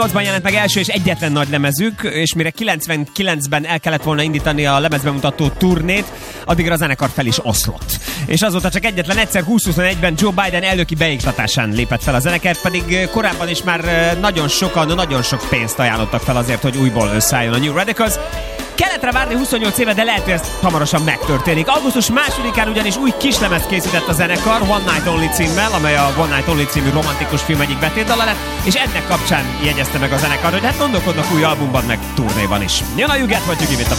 2008-ban jelent meg első és egyetlen nagy lemezük, és mire 99-ben el kellett volna indítani a lemezbemutató turnét, addigra a zenekar fel is oszlott. És azóta csak egyetlen egyszer 2021-ben Joe Biden elnöki beiktatásán lépett fel a zenekar, pedig korábban is már nagyon sokan, nagyon sok pénzt ajánlottak fel azért, hogy újból összeálljon a New Radicals. Kellett várni 28 éve, de lehet, hogy ez hamarosan megtörténik. Augusztus 2-án ugyanis új kislemezt készített a zenekar, One Night Only címmel, amely a One Night Only című romantikus film egyik betétdala lett, és ennek kapcsán jegyezte meg a zenekar, hogy hát gondolkodnak új albumban, meg turnéban is. Jön a You Get What You Give It a